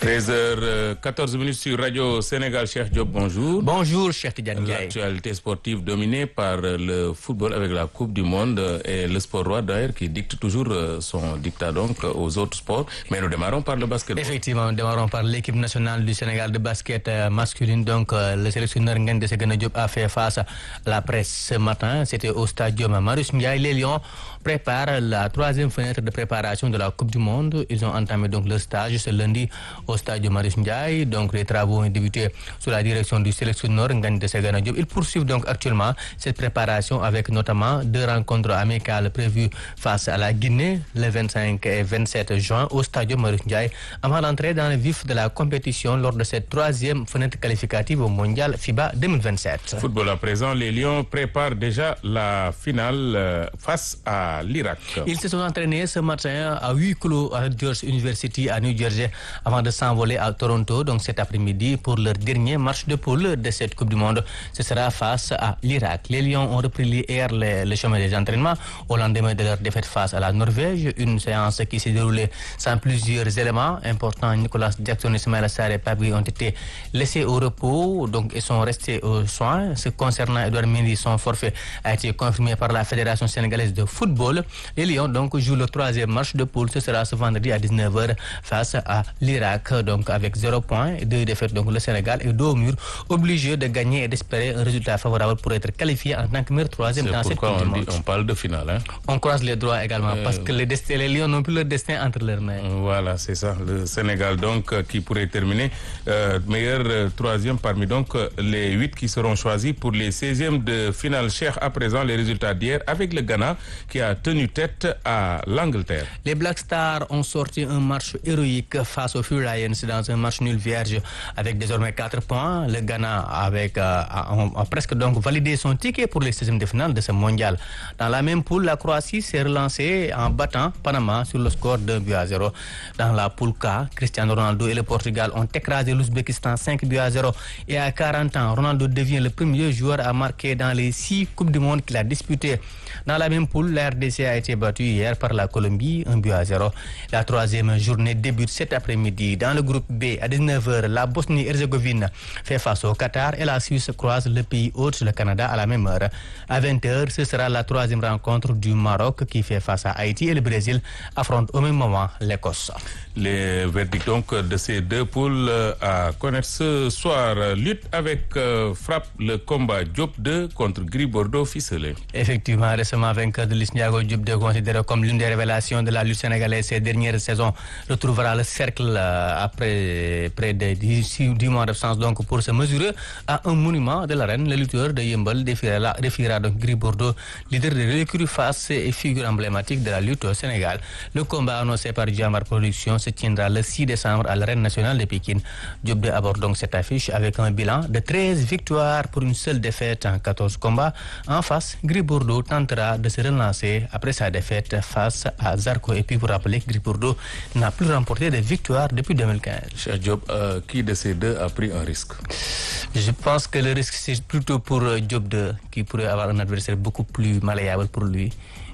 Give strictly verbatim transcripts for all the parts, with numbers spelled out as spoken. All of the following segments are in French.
treize heures quatorze minutes sur Radio Sénégal. Cheikh Diop, bonjour. Bonjour, Cheikh Tidiane Ndiaye. L'actualité sportive dominée par le football avec la Coupe du Monde et le sport roi d'ailleurs qui dicte toujours son dictat donc aux autres sports. Mais nous démarrons par le basket. Effectivement, nous démarrons par l'équipe nationale du Sénégal de basket masculine. Donc, le sélectionneur Ngende Segana Diop a fait face à la presse ce matin. C'était au stadium Marius Ndiaye. Les Lions préparent la troisième fenêtre de préparation de la Coupe du Monde. Ils ont entamé donc le stage ce lundi au stade Marius Ndiaye. Donc les travaux ont débuté sous la direction du sélectionneur Ngande Segana Diop. Ils poursuivent donc actuellement cette préparation avec notamment deux rencontres amicales prévues face à la Guinée le vingt-cinq et vingt-sept juin au stade Marius Ndiaye avant d'entrer dans le vif de la compétition lors de cette troisième fenêtre qualificative au mondial FIBA deux mille vingt-sept. Football à présent, les Lions préparent déjà la finale face à l'Irak. Ils se sont entraînés ce matin à huis clos à Rutgers University à New Jersey avant de s'envoler à Toronto, donc cet après-midi pour leur dernier match de poule de cette Coupe du Monde. Ce sera face à l'Irak. Les Lions ont repris hier le, le chemin des entraînements au lendemain de leur défaite face à la Norvège. Une séance qui s'est déroulée sans plusieurs éléments importants. Nicolas Jackson, Ismaïla Sarr et Pape Gueye ont été laissés au repos donc, et sont restés aux soins. Ce concernant Edouard Mendy, son forfait a été confirmé par la Fédération sénégalaise de football. Les Lions donc jouent le troisième match de poule. Ce sera ce vendredi à dix-neuf heures face à l'Irak. Donc avec zéro point et deux défaites, donc le Sénégal est dos au mur, obligé de gagner et d'espérer un résultat favorable pour être qualifié en tant que meilleur troisième dans cette Coupe du Monde. On parle de finale. Hein? On croise les droits également euh... parce que les, destins, les Lions n'ont plus leur destin entre leurs mains. Voilà, c'est ça. Le Sénégal donc qui pourrait terminer euh, meilleur euh, troisième parmi donc les huit qui seront choisis pour les seizièmes de finale. Cher à présent les résultats d'hier avec le Ghana qui a tenu tête à l'Angleterre. Les Black Stars ont sorti un match héroïque face aux Fury Lions dans un match nul vierge avec désormais quatre points. Le Ghana avec, euh, a, a presque donc validé son ticket pour les seizièmes de finale de ce mondial. Dans la même poule, la Croatie s'est relancée en battant Panama sur le score d'un but à zéro. Dans la poule K, Cristiano Ronaldo et le Portugal ont écrasé l'Ouzbékistan cinq buts à zéro. Et à quarante ans, Ronaldo devient le premier joueur à marquer dans les six Coupes du Monde qu'il a disputées. Dans la même poule, la R D C a été battue hier par la Colombie, un but à zéro. La troisième journée débute cet après-midi. Dans le groupe B, à dix-neuf heures, la Bosnie-Herzégovine fait face au Qatar et la Suisse croise le pays hôte, le Canada, à la même heure. À vingt heures, ce sera la troisième rencontre du Maroc qui fait face à Haïti et le Brésil affronte au même moment l'Écosse. Les verdicts donc de ces deux poules à connaître ce soir. Lutte avec euh, frappe le combat Diop deux contre Gris Bordeaux ficelé. Effectivement, récemment vainqueur de Liss Ndiago, Diop deux considéré comme l'une des révélations de la lutte sénégalaise ces dernières saisons retrouvera le cercle euh, après près de dix mois d'absence donc pour se mesurer à un monument de l'arène. Le lutteur de Yeumbeul défiera, défiera donc Gris Bordeaux, leader de l'écurie Fass et figure emblématique de la lutte au Sénégal. Le combat annoncé par Jamar Production se tiendra le six décembre à l'arène nationale de Pékin. Diop deux aborde donc cette affiche avec un bilan de treize victoires pour une seule défaite en quatorze combats. En face, Gris Bordeaux tentera de se relancer après sa défaite face à Zarco. Et puis pour rappeler que Gris Bordeaux n'a plus remporté de victoire depuis deux mille quinze. Cher Diop, euh, qui de ces deux a pris un risque? Je pense que le risque c'est plutôt pour euh, Diop deux qui pourrait avoir un adversaire beaucoup plus malléable pour lui.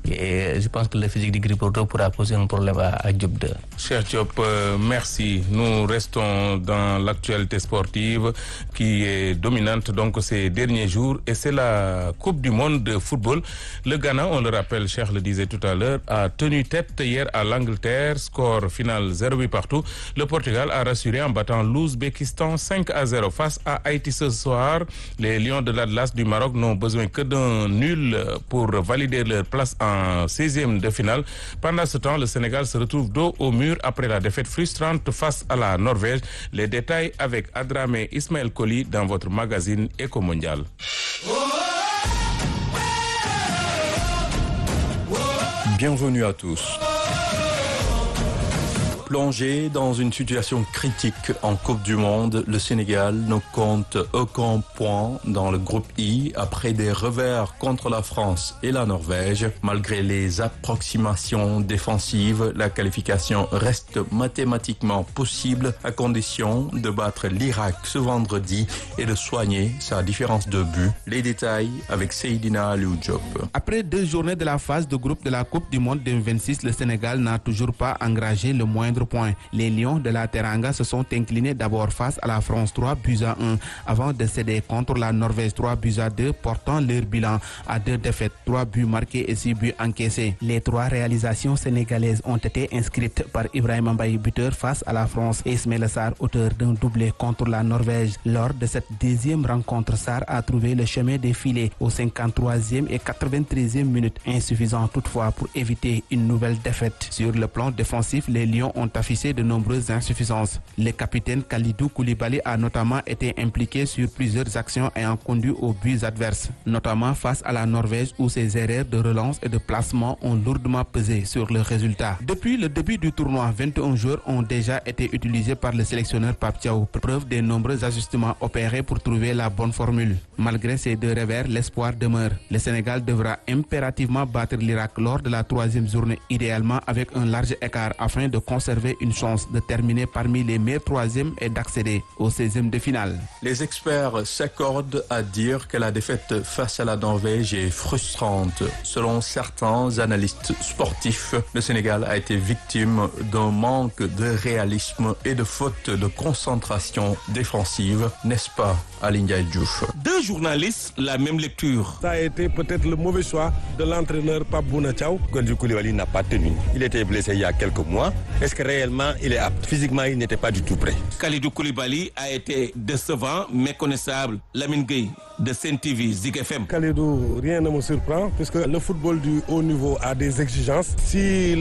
Et je pense que le physique de Gris Bordeaux pourra poser un problème à, à Diop deux. Cher Diop, euh, merci. Nous restons dans l'actualité sportive qui est dominante donc ces derniers jours et c'est la Coupe du Monde de football. Le Ghana, on le rappelle, Cheikh le disait tout à l'heure, a tenu tête hier à l'Angleterre, score final zéro but partout. Le Portugal a rassuré en battant l'Ouzbékistan cinq à zéro face à Haïti ce soir. Les Lions de l'Atlas du Maroc n'ont besoin que d'un nul pour valider leur place en en seizième de finale. Pendant ce temps, le Sénégal se retrouve dos au mur après la défaite frustrante face à la Norvège. Les détails avec Adramé Ismaël Koli dans votre magazine Éco Mondial. Bienvenue à tous. Plongé dans une situation critique en Coupe du Monde, le Sénégal ne compte aucun point dans le groupe I après des revers contre la France et la Norvège. Malgré les approximations défensives, la qualification reste mathématiquement possible à condition de battre l'Irak ce vendredi et de soigner sa différence de but. Les détails avec Seydina Aliou Diop. Après deux journées de la phase de groupe de la Coupe du Monde deux mille vingt-six, le Sénégal n'a toujours pas engagé le moindre prendre point. Les Lions de la Teranga se sont inclinés d'abord face à la France trois buts à un avant de céder contre la Norvège trois buts à deux, portant leur bilan à deux défaites, trois buts marqués et six buts encaissés. Les trois réalisations sénégalaises ont été inscrites par Ibrahima Mbaye, buteur face à la France, et Ismaïla Sarr, auteur d'un doublé contre la Norvège. Lors de cette deuxième rencontre, Sarr a trouvé le chemin des filets aux cinquante-troisième et quatre-vingt-treizième minutes, insuffisant toutefois pour éviter une nouvelle défaite. Sur le plan défensif, les Lions ont affiché de nombreuses insuffisances. Le capitaine Kalidou Koulibaly a notamment été impliqué sur plusieurs actions ayant conduit aux buts adverses, notamment face à la Norvège où ses erreurs de relance et de placement ont lourdement pesé sur le résultat. Depuis le début du tournoi, vingt et un joueurs ont déjà été utilisés par le sélectionneur Pape Thiaw, preuve des nombreux ajustements opérés pour trouver la bonne formule. Malgré ces deux revers, l'espoir demeure. Le Sénégal devra impérativement battre l'Irak lors de la troisième journée, idéalement avec un large écart afin de conserver une chance de terminer parmi les meilleurs troisièmes et d'accéder au seizième de finale. Les experts s'accordent à dire que la défaite face à la Norvège est frustrante. Selon certains analystes sportifs, le Sénégal a été victime d'un manque de réalisme et de faute de concentration défensive, n'est-ce pas, Aly Ndiaye Diouf? Deux journalistes, la même lecture. Ça a été peut-être le mauvais choix de l'entraîneur Pape Bouna Thiaw. Kalidou Koulibaly n'a pas tenu. Il était blessé il y a quelques mois. Est-ce que réellement il est apte? Physiquement, il n'était pas du tout prêt. Kalidou Koulibaly a été décevant, méconnaissable. Lamine Gueye de Sen T V, Zik F M. Kalidou, rien ne me surprend puisque le football du haut niveau a des exigences. Si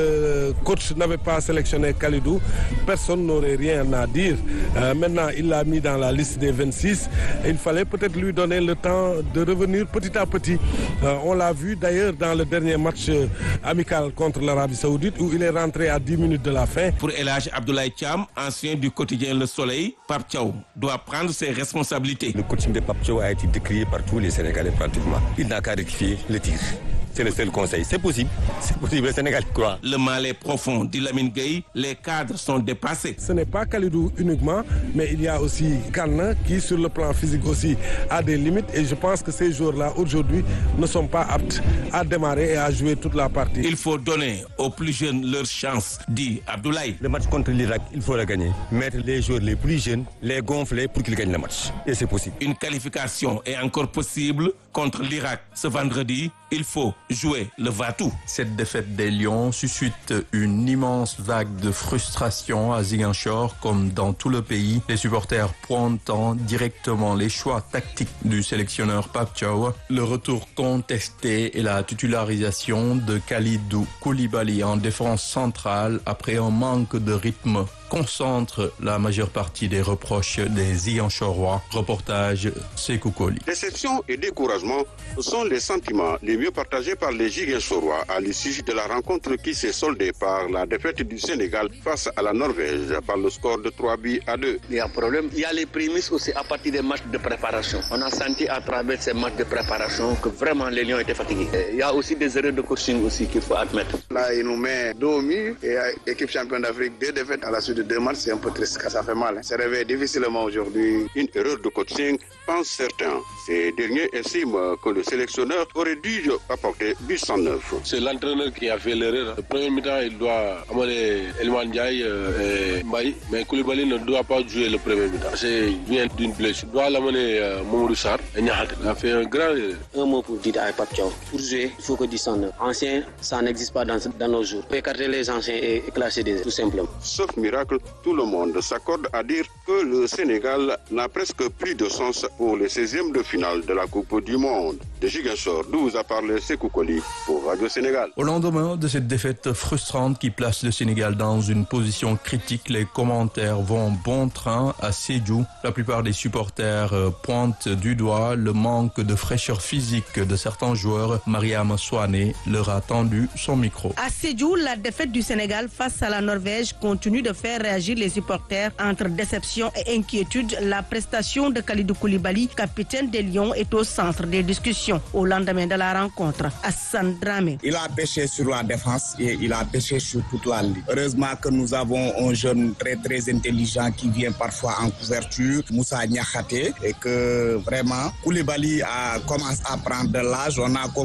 le coach n'avait pas sélectionné Kalidou, personne n'aurait rien à dire. Euh, maintenant, il l'a mis dans la liste des vingt-six. Il fallait peut-être lui donner le temps de revenir petit à petit. Euh, on l'a vu d'ailleurs dans le dernier match euh, amical contre l'Arabie Saoudite où il est rentré à dix minutes de la fin. Pour El Hadj Abdoulaye Thiam, ancien du quotidien Le Soleil, Pape Thiaw doit prendre ses responsabilités. Le coaching de Pape Thiaw a été décrié par tous les Sénégalais pratiquement. Il n'a qu'à rectifier le tir. C'est le seul conseil. C'est possible. C'est possible. Le Sénégal croit. Le mal est profond, dit Lamine Gueye. Les cadres sont dépassés. Ce n'est pas Kalidou uniquement, mais il y a aussi Gana qui, sur le plan physique aussi, a des limites. Et je pense que ces joueurs-là, aujourd'hui, ne sont pas aptes à démarrer et à jouer toute la partie. Il faut donner aux plus jeunes leur chance, dit Abdoulaye. Le match contre l'Irak, il faut le gagner. Mettre les joueurs les plus jeunes, les gonfler pour qu'ils gagnent le match. Et c'est possible. Une qualification est encore possible contre l'Irak ce vendredi. Il faut jouer le va-tout. Cette défaite des Lions suscite une immense vague de frustration à Ziguinchor comme dans tout le pays. Les supporters pointant directement les choix tactiques du sélectionneur Pape Thiaw, le retour contesté et la titularisation de Kalidou Koulibaly en défense centrale après un manque de rythme concentre la majeure partie des reproches des Ziguinchorois. Reportage Sékou Koli. Déception et découragement sont les sentiments les mieux partagés par les Ziguinchorois à l'issue de la rencontre qui s'est soldée par la défaite du Sénégal face à la Norvège par le score de trois buts à deux. Il y a un problème. Il y a les prémices aussi à partir des matchs de préparation. On a senti à travers ces matchs de préparation que vraiment les Lions étaient fatigués. Il y a aussi des erreurs de coaching aussi qu'il faut admettre. Là, il nous met dos au mur et équipe championne d'Afrique, deux défaites à la suite de deux matchs, c'est un peu triste, ça fait mal. Hein. Ça réveille difficilement aujourd'hui. Une erreur de coaching, pensent certains. Ces derniers estiment que le sélectionneur aurait dû apporter du sang neuf. C'est l'entraîneur qui a fait l'erreur. Le premier mi-temps, il doit amener Elman Ndiaye et Mbaye, mais Koulibaly ne doit pas jouer le premier mi-temps. C'est vient d'une blessure. Il doit l'amener euh, Mamadou Sarr et Niakhate. Il a fait un grand erreur. Un mot pour dire à Pape Thiaw. Pour jouer, il faut que du sang neuf. Ancien, ça n'existe pas dans, dans nos jours. Pour écarter les anciens et classer des tout simplement. Sauf miracle, tout le monde s'accorde à dire que le Sénégal n'a presque plus de sens pour les seizièmes de finale de la Coupe du Monde. De Ziguinchor, d'où vous a parlé Sékou Koli pour Radio Sénégal. Au lendemain de cette défaite frustrante qui place le Sénégal dans une position critique, les commentaires vont bon train à Sédhiou. La plupart des supporters pointent du doigt le manque de fraîcheur physique de certains joueurs. Mariam Souane leur a tendu son micro. À Sédhiou, la défaite du Sénégal face à la Norvège continue de faire réagir les supporters. Entre déception et inquiétude, la prestation de Kalidou Koulibaly, capitaine des Lions, est au centre des discussions au lendemain de la rencontre. Hassan Dramé. Il a pêché sur la défense et il a pêché sur toute la ligne. Heureusement que nous avons un jeune très très intelligent qui vient parfois en couverture, Moussa Niakhate, et que vraiment Koulibaly a commencé à prendre de l'âge. On a